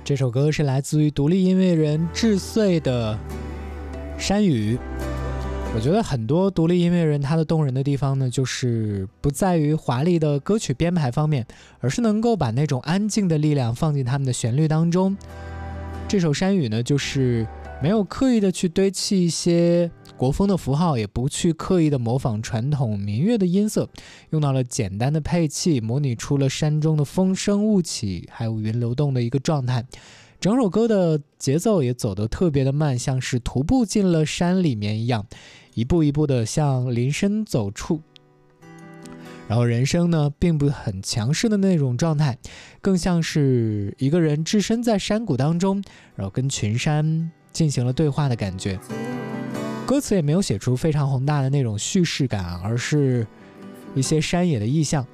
这首歌是来自于独立音乐人志穗的《山雨》。我觉得很多独立音乐人他的动人的地方呢，就是不在于华丽的歌曲编排方面，而是能够把那种安静的力量放进他们的旋律当中。这首《山雨》呢，就是没有刻意的去堆砌一些国风的符号，也不去刻意的模仿传统民乐的音色，用到了简单的配器，模拟出了山中的风声雾起还有云流动的一个状态。整首歌的节奏也走得特别的慢，像是徒步进了山里面一样，一步一步的向林深走出。然后人声呢并不很强势的那种状态，更像是一个人置身在山谷当中，然后跟群山进行了对话的感觉。歌词也没有写出非常宏大的那种叙事感，而是一些山野的意象。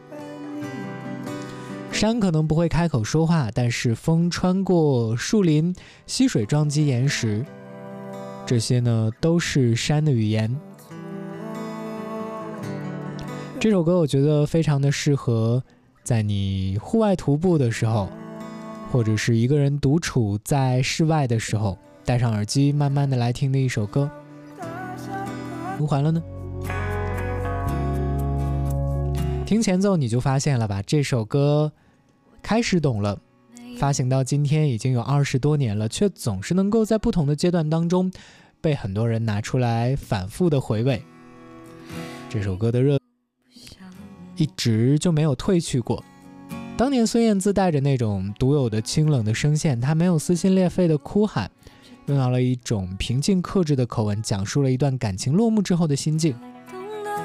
山可能不会开口说话，但是风穿过树林，溪水撞击岩石，这些呢都是山的语言。这首歌我觉得非常的适合在你户外徒步的时候，或者是一个人独处在室外的时候，戴上耳机慢慢的来听的一首歌。听完了呢，听前奏你就发现了吧，这首歌开始懂了，发行到今天已经有20多年了，却总是能够在不同的阶段当中被很多人拿出来反复的回味。这首歌的热一直就没有褪去过。当年孙燕姿带着那种独有的清冷的声线，她没有撕心裂肺的哭喊，用到了一种平静克制的口吻，讲述了一段感情落幕之后的心境。